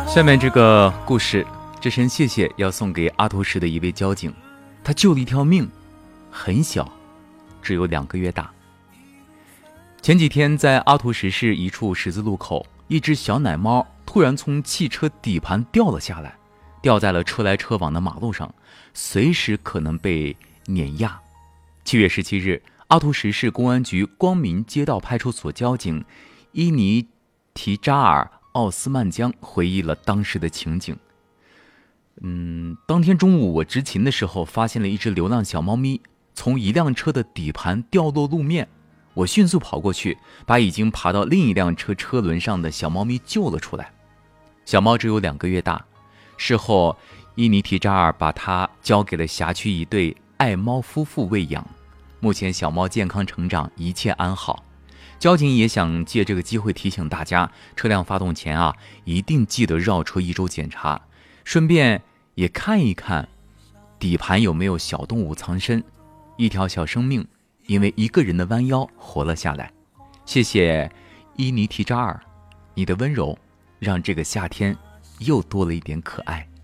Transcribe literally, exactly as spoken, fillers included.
下面这个故事，这声谢谢要送给阿图市的一位交警，他救了一条命，很小，只有两个月大。前几天在阿图什市一处十字路口，一只小奶猫突然从汽车底盘掉了下来，掉在了车来车往的马路上，随时可能被碾压。七月十七日，阿图什市公安局光明街道派出所交警伊尼提扎尔奥斯曼江回忆了当时的情景。嗯，当天中午我执勤的时候，发现了一只流浪小猫咪从一辆车的底盘掉落路面，我迅速跑过去，把已经爬到另一辆车车轮上的小猫咪救了出来。小猫只有两个月大，事后伊尼提扎尔把它交给了辖区一对爱猫夫妇喂养，目前小猫健康成长，一切安好。交警也想借这个机会提醒大家，车辆发动前啊，一定记得绕车一周检查，顺便也看一看底盘有没有小动物藏身。一条小生命因为一个人的弯腰活了下来。谢谢伊尼提扎尔，你的温柔让这个夏天又多了一点可爱。